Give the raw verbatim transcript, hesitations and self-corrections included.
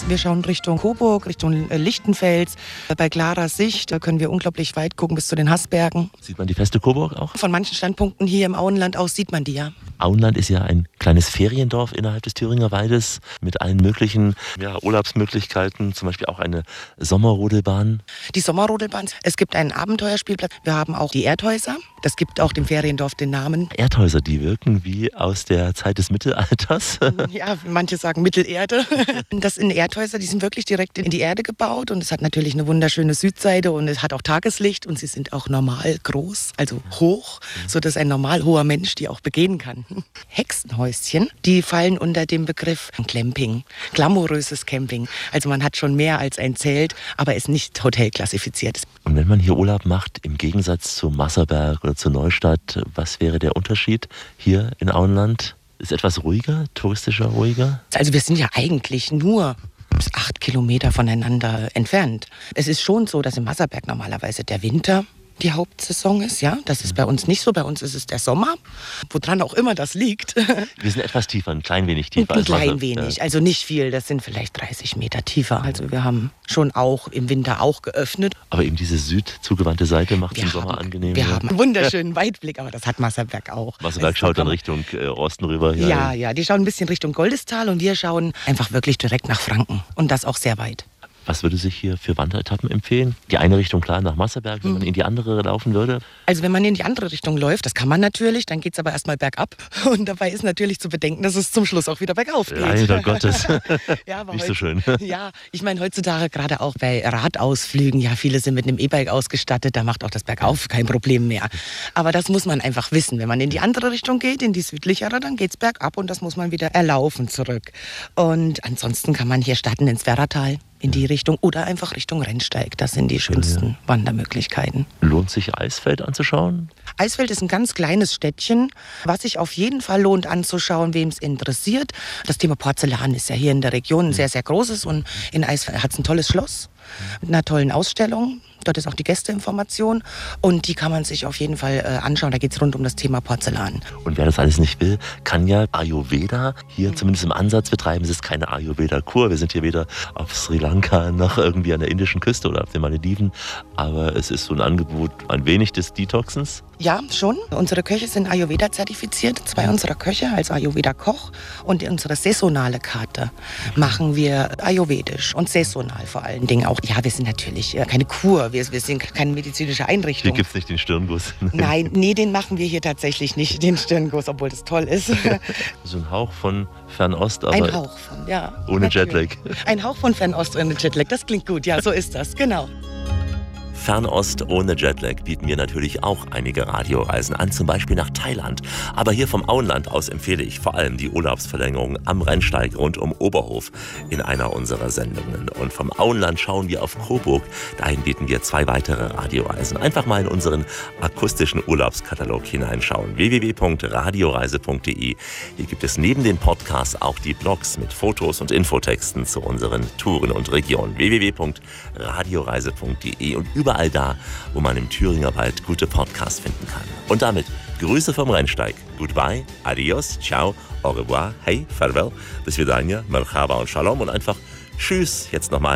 Wir schauen Richtung Coburg, Richtung Lichtenfels. Bei klarer Sicht, da können wir unglaublich weit gucken bis zu den Haßbergen. Sieht man die feste Coburg auch? Von manchen Standpunkten hier im Auenland aus sieht man die, ja. Auenland ist ja ein kleines Feriendorf innerhalb des Thüringer Waldes mit allen möglichen ja, Urlaubsmöglichkeiten, zum Beispiel auch eine Sommerrodelbahn. Die Sommerrodelbahn, es gibt einen Abenteuerspielplatz, wir haben auch die Erdhäuser, das gibt auch dem Feriendorf den Namen. Erdhäuser, die wirken wie aus der Zeit des Mittelalters. Ja, manche sagen Mittelerde. Das sind Erdhäuser, die sind wirklich direkt in die Erde gebaut und es hat natürlich eine wunderschöne Südseite und es hat auch Tageslicht und sie sind auch normal groß, also hoch, sodass ein normal hoher Mensch die auch begehen kann. Hexenhäuschen, die fallen unter dem Begriff Glamping, glamouröses Camping. Also man hat schon mehr als ein Zelt, aber ist nicht Hotel klassifiziert. Und wenn man hier Urlaub macht, im Gegensatz zu Masserberg oder zu Neustadt, was wäre der Unterschied hier in Auenland? Ist etwas ruhiger, touristischer ruhiger? Also wir sind ja eigentlich nur acht Kilometer voneinander entfernt. Es ist schon so, dass im Masserberg normalerweise der Winter die Hauptsaison ist, ja. Das ist bei uns nicht so. Bei uns ist es der Sommer, woran auch immer das liegt. Wir sind etwas tiefer, ein klein wenig tiefer. Ein als klein Wasser. wenig, Ja. also nicht viel. Das sind vielleicht dreißig Meter tiefer. Also wir haben schon auch im Winter auch geöffnet. Aber eben diese südzugewandte Seite macht es im Sommer haben, angenehm. Wir ja. haben einen wunderschönen Weitblick, aber das hat Masserberg auch. Masserberg schaut dann Richtung äh, Osten rüber. Ja, ja, ja, die schauen ein bisschen Richtung Goldestal und wir schauen einfach wirklich direkt nach Franken. Und das auch sehr weit. Was würde sich hier für Wanderetappen empfehlen? Die eine Richtung klar nach Masserberg, wenn man in die andere laufen würde? Also wenn man in die andere Richtung läuft, das kann man natürlich, dann geht es aber erstmal bergab. Und dabei ist natürlich zu bedenken, dass es zum Schluss auch wieder bergauf geht. Leider Gottes. Ja, aber Nicht heut, so schön. Ja, ich meine heutzutage gerade auch bei Radausflügen, ja, viele sind mit einem E-Bike ausgestattet, da macht auch das Bergauf kein Problem mehr. Aber das muss man einfach wissen. Wenn man in die andere Richtung geht, in die südlichere, dann geht es bergab und das muss man wieder erlaufen zurück. Und ansonsten kann man hier starten ins Werratal. In die Richtung oder einfach Richtung Rennsteig. Das sind die schönsten ja. Wandermöglichkeiten. Lohnt sich Eisfeld anzuschauen? Eisfeld ist ein ganz kleines Städtchen, was sich auf jeden Fall lohnt anzuschauen, wem es interessiert. Das Thema Porzellan ist ja hier in der Region ein sehr, sehr großes und in Eisfeld hat es ein tolles Schloss mit einer tollen Ausstellung. Dort ist auch die Gästeinformation und die kann man sich auf jeden Fall äh, anschauen. Da geht es rund um das Thema Porzellan. Und wer das alles nicht will, kann ja Ayurveda hier mhm. zumindest im Ansatz betreiben. Es ist keine Ayurveda-Kur. Wir sind hier weder auf Sri Lanka noch irgendwie an der indischen Küste oder auf den Malediven. Aber es ist so ein Angebot ein wenig des Detoxens. Ja, schon. Unsere Köche sind Ayurveda-zertifiziert. Zwei unserer Köche als Ayurveda-Koch. Und unsere saisonale Karte machen wir ayurvedisch und saisonal vor allen Dingen auch. Ja, wir sind natürlich keine Kur. Wir, wir sind keine medizinische Einrichtung. Hier gibt es nicht den Stirnguss. Nein, nee, den machen wir hier tatsächlich nicht, den Stirnguss, obwohl das toll ist. So ein Hauch von Fernost, aber ein Hauch von, ja. ohne Jetlag. Ein Hauch von Fernost ohne Jetlag, das klingt gut. Ja, so ist das, genau. Fernost ohne Jetlag bieten wir natürlich auch einige Radioreisen an, zum Beispiel nach Thailand. Aber hier vom Auenland aus empfehle ich vor allem die Urlaubsverlängerung am Rennsteig rund um Oberhof in einer unserer Sendungen. Und vom Auenland schauen wir auf Coburg. Dahin bieten wir zwei weitere Radioreisen. Einfach mal in unseren akustischen Urlaubskatalog hineinschauen. w w w punkt radioreise punkt d e. Hier gibt es neben den Podcasts auch die Blogs mit Fotos und Infotexten zu unseren Touren und Regionen. w w w punkt radioreise punkt d e und überall Überall da, wo man im Thüringer Wald gute Podcasts finden kann. Und damit Grüße vom Rennsteig. Goodbye, adios, ciao, au revoir, hey, farewell, bis vidania, merhaba und shalom und einfach tschüss. Jetzt nochmal